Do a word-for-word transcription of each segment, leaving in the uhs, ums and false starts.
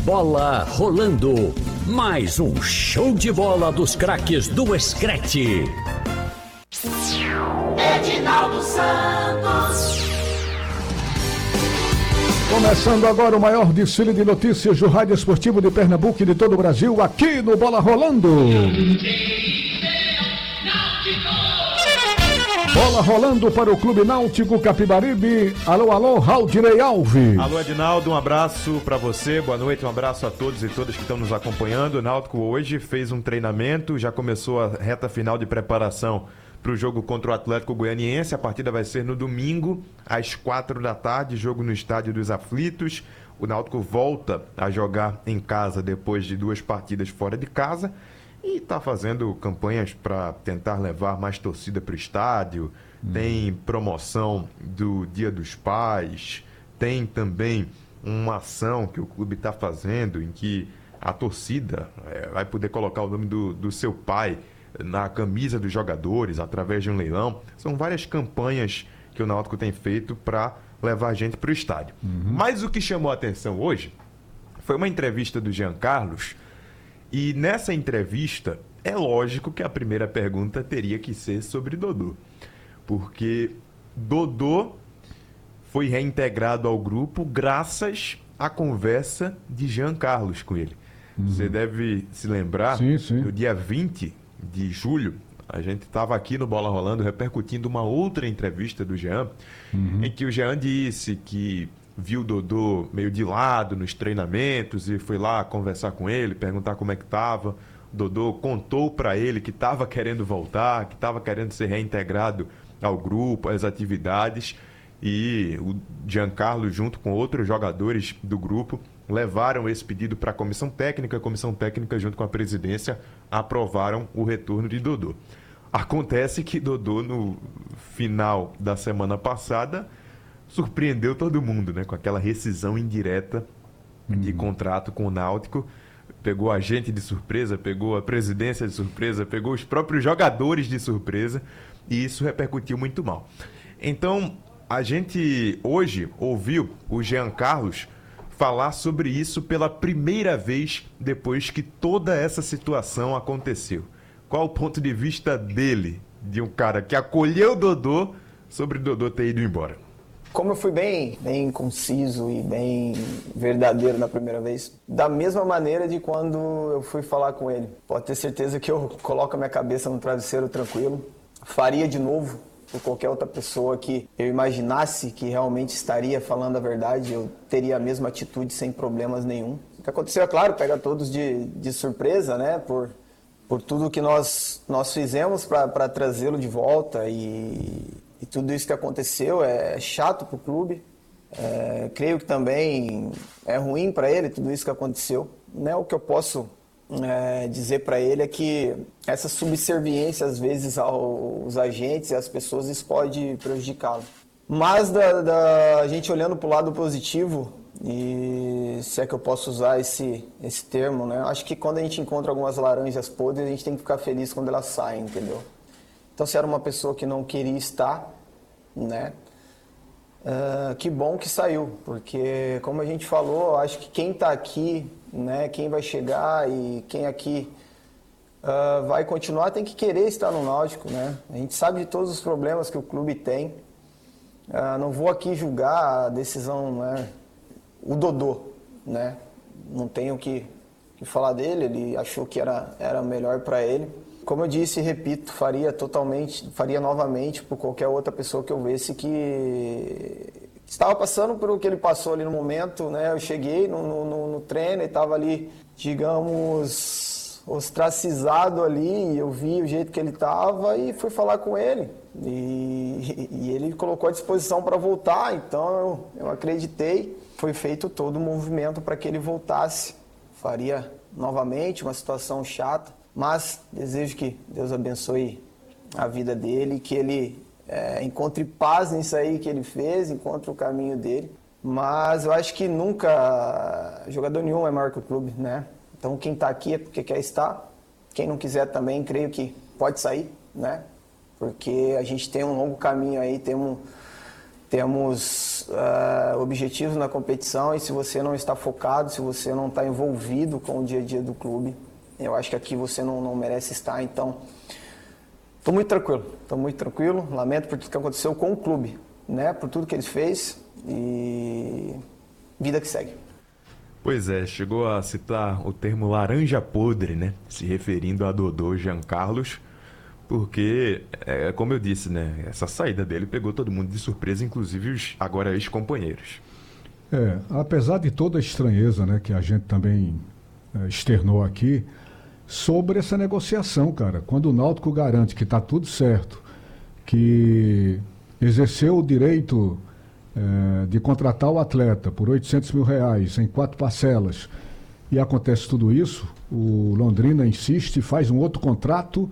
Bola rolando. Mais um show de bola dos craques do Screte. Edinaldo Santos. Começando agora o maior desfile de notícias do rádio esportivo de Pernambuco e de todo o Brasil, aqui no Bola Rolando. Bola rolando para o Clube Náutico Capibaribe. Alô, alô, Raudinei Alves. Alô, Edinaldo, um abraço para você, boa noite, um abraço a todos e todas que estão nos acompanhando. O Náutico hoje fez um treinamento, já começou a reta final de preparação para o jogo contra o Atlético Goianiense. A partida vai ser no domingo, às quatro da tarde, jogo no Estádio dos Aflitos. O Náutico volta a jogar em casa depois de duas partidas fora de casa e está fazendo campanhas para tentar levar mais torcida para o estádio. Hum. Tem promoção do Dia dos Pais, tem também uma ação que o clube está fazendo em que a torcida é, vai poder colocar o nome do, do seu pai na camisa dos jogadores, através de um leilão. São várias campanhas que o Náutico tem feito para levar a gente para o estádio. Uhum. Mas o que chamou a atenção hoje foi uma entrevista do Jean Carlos, e nessa entrevista é lógico que a primeira pergunta teria que ser sobre Dodô, porque Dodô foi reintegrado ao grupo graças à conversa de Jean Carlos com ele. Uhum. Você deve se lembrar, sim, sim. No dia vinte de julho, a gente estava aqui no Bola Rolando repercutindo uma outra entrevista do Jean, uhum. em que o Jean disse que viu o Dodô meio de lado nos treinamentos e foi lá conversar com ele, perguntar como é que estava. O Dodô contou para ele que estava querendo voltar, que estava querendo ser reintegrado ao grupo, às atividades, e o Giancarlo, junto com outros jogadores do grupo, levaram esse pedido para a comissão técnica. A comissão técnica, junto com a presidência, aprovaram o retorno de Dodô. Acontece que Dodô, no final da semana passada, surpreendeu todo mundo, né? Com aquela rescisão indireta de uhum. contrato com o Náutico. Pegou a gente de surpresa, pegou a presidência de surpresa, pegou os próprios jogadores de surpresa, e isso repercutiu muito mal. Então, a gente hoje ouviu o Jean Carlos falar sobre isso pela primeira vez depois que toda essa situação aconteceu. Qual o ponto de vista dele, de um cara que acolheu o Dodô, sobre o Dodô ter ido embora? Como eu fui bem, bem conciso e bem verdadeiro na primeira vez, da mesma maneira de quando eu fui falar com ele. Pode ter certeza que eu coloco a minha cabeça no travesseiro tranquilo, faria de novo por qualquer outra pessoa que eu imaginasse que realmente estaria falando a verdade, eu teria a mesma atitude sem problemas nenhum. O que aconteceu, é claro, pega todos de, de surpresa, né, por, por tudo que nós, nós fizemos para trazê-lo de volta, e, e tudo isso que aconteceu é chato para o clube. É, creio que também é ruim para ele tudo isso que aconteceu, né? O que eu posso É, dizer para ele é que essa subserviência às vezes aos agentes e às pessoas, isso pode prejudicá-lo. Mas da, da, a gente olhando para o lado positivo, e se é que eu posso usar esse, esse termo, né? Acho que quando a gente encontra algumas laranjas podres, a gente tem que ficar feliz quando elas saem, entendeu? Então, se era uma pessoa que não queria estar, né? Uh, que bom que saiu, porque como a gente falou, acho que quem está aqui, né, quem vai chegar e quem aqui uh, vai continuar tem que querer estar no Náutico, né? A gente sabe de todos os problemas que o clube tem. Uh, não vou aqui julgar a decisão, né, o Dodô, né? Não tenho que, que falar dele, ele achou que era, era melhor para ele. Como eu disse e repito, faria totalmente, faria novamente por qualquer outra pessoa que eu visse que estava passando por o que ele passou ali no momento, né? Eu cheguei no, no, no treino e estava ali, digamos, ostracizado ali, e eu vi o jeito que ele estava e fui falar com ele. E, e ele colocou à disposição para voltar, então eu, eu acreditei. Foi feito todo o movimento para que ele voltasse. Faria novamente uma situação chata, mas desejo que Deus abençoe a vida dele, que ele é, encontre paz nisso aí que ele fez, encontre o caminho dele. Mas eu acho que nunca, jogador nenhum é maior que o clube, né? Então quem está aqui é porque quer estar. Quem não quiser também, creio que pode sair, né? Porque a gente tem um longo caminho aí, temos, Temos uh, objetivos na competição e se você não está focado, se você não está envolvido com o dia a dia do clube, eu acho que aqui você não, não merece estar. Então, estou muito tranquilo, estou muito tranquilo. Lamento por tudo que aconteceu com o clube, né? Por tudo que ele fez e vida que segue. Pois é, chegou a citar o termo laranja podre, né? Se referindo a Dodô Jean Carlos. Porque, é, como eu disse, né, essa saída dele pegou todo mundo de surpresa, inclusive os agora ex-companheiros. É, apesar de toda a estranheza, né, que a gente também é, externou aqui, sobre essa negociação, cara. Quando o Náutico garante que está tudo certo, que exerceu o direito é, de contratar o atleta por oitocentos mil reais em quatro parcelas, e acontece tudo isso, o Londrina insiste, faz um outro contrato.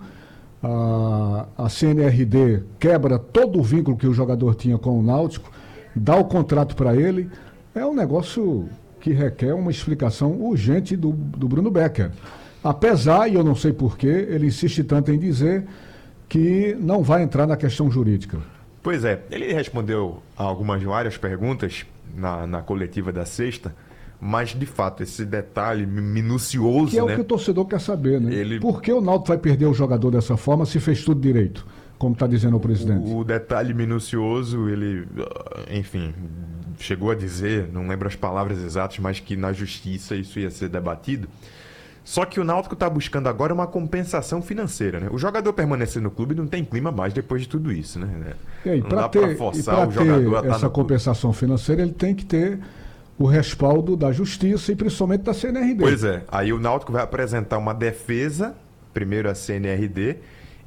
A, a C N R D quebra todo o vínculo que o jogador tinha com o Náutico, dá o contrato para ele. É um negócio que requer uma explicação urgente do, do Bruno Becker. Apesar, e eu não sei porquê, ele insiste tanto em dizer que não vai entrar na questão jurídica. Pois é, ele respondeu a algumas várias perguntas na, na coletiva da sexta, mas de fato esse detalhe minucioso, que é, né, o que o torcedor quer saber, né? Ele... Por que o Náutico vai perder o jogador dessa forma se fez tudo direito, como está dizendo o presidente? O, o detalhe minucioso, ele, enfim, chegou a dizer, não lembro as palavras exatas, mas que na justiça isso ia ser debatido. Só que o Náutico está buscando agora uma compensação financeira, né? O jogador permanecer no clube não tem clima mais depois de tudo isso, né? É, e para ter, forçar o jogador a ter essa compensação financeira, ele tem que ter o respaldo da justiça e principalmente da C N R D. Pois é, aí o Náutico vai apresentar uma defesa, primeiro a C N R D,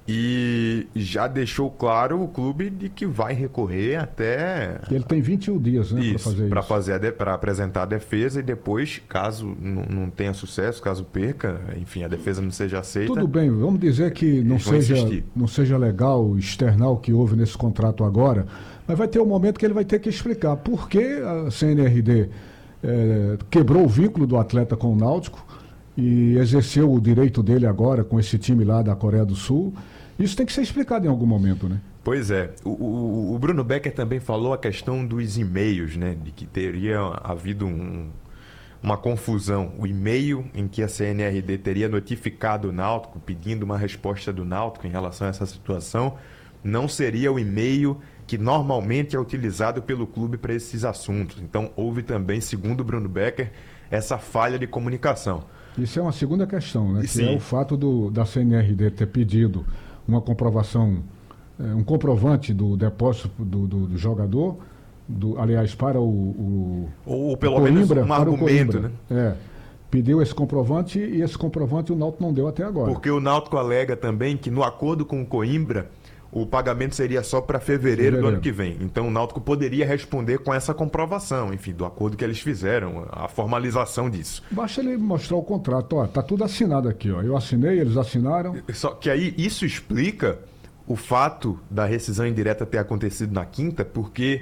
e já deixou claro o clube de que vai recorrer até... Ele tem vinte e um dias, né, para fazer pra isso. Fazer para apresentar a defesa e depois, caso não, não tenha sucesso, caso perca, enfim, a defesa não seja aceita... Tudo bem, vamos dizer que não seja, não seja legal externar o que houve nesse contrato agora, mas vai ter um momento que ele vai ter que explicar por que a C N R D é, quebrou o vínculo do atleta com o Náutico e exerceu o direito dele agora com esse time lá da Coreia do Sul. Isso tem que ser explicado em algum momento, né? Pois é. O, o, o Bruno Becker também falou a questão dos e-mails, né? De que teria havido um, uma confusão. O e-mail em que a C N R D teria notificado o Náutico, pedindo uma resposta do Náutico em relação a essa situação, não seria o e-mail que normalmente é utilizado pelo clube para esses assuntos. Então, houve também, segundo o Bruno Becker, essa falha de comunicação. Isso é uma segunda questão, né? E que sim. é o fato do, da C N R D ter pedido uma comprovação, é, um comprovante do depósito do, do, do jogador, do, aliás, para o, o ou pelo o menos Coimbra, um argumento, né? É, pediu esse comprovante e esse comprovante o Náutico não deu até agora. Porque o Náutico alega também que no acordo com o Coimbra, o pagamento seria só para fevereiro, fevereiro do ano que vem. Então o Náutico poderia responder com essa comprovação, enfim, do acordo que eles fizeram, a formalização disso. Basta ele mostrar o contrato, ó, tá tudo assinado aqui, ó. Eu assinei, eles assinaram. Só que aí isso explica o fato da rescisão indireta ter acontecido na quinta, porque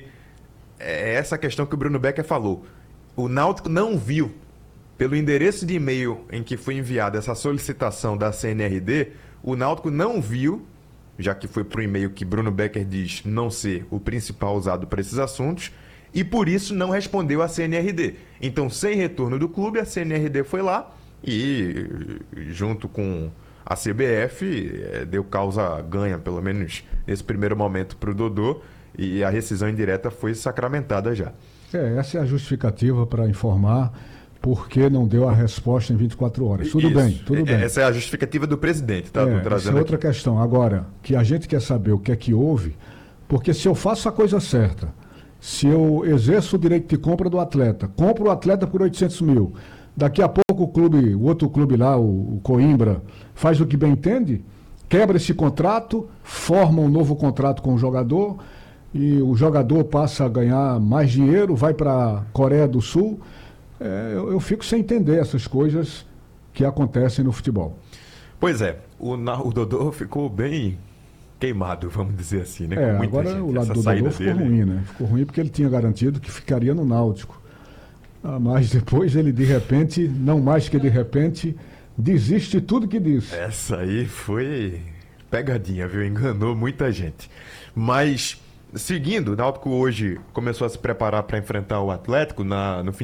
é essa questão que o Bruno Becker falou. O Náutico não viu, pelo endereço de e-mail em que foi enviada essa solicitação da C N R D, o Náutico não viu, já que foi para o e-mail que Bruno Becker diz não ser o principal usado para esses assuntos, e por isso não respondeu à C N R D. Então, sem retorno do clube, a C N R D foi lá e, junto com a C B F, deu causa ganha, pelo menos nesse primeiro momento, para o Dodô, e a rescisão indireta foi sacramentada já. É, essa é a justificativa para informar por que não deu a resposta em vinte e quatro horas. Tudo Isso. bem, tudo bem. Essa é a justificativa do presidente, tá? É, Tô trazendo essa é outra aqui. questão. Agora, que a gente quer saber o que é que houve, porque se eu faço a coisa certa, se eu exerço o direito de compra do atleta, compro o atleta por oitocentos mil, daqui a pouco o clube, o outro clube lá, o, o Coimbra, faz o que bem entende, quebra esse contrato, forma um novo contrato com o jogador, e o jogador passa a ganhar mais dinheiro, vai para a Coreia do Sul. É, eu, eu fico sem entender essas coisas que acontecem no futebol. Pois é, o, o Dodô ficou bem queimado, vamos dizer assim, né? É, Com muita agora gente. o lado Essa do saída Dodô ficou dele... ruim, né? Ficou ruim porque ele tinha garantido que ficaria no Náutico. Ah, mas depois ele, de repente, não mais que de repente, desiste de tudo que disse. Essa aí foi pegadinha, viu? Enganou muita gente. Mas seguindo, o Náutico hoje começou a se preparar para enfrentar o Atlético na, no fim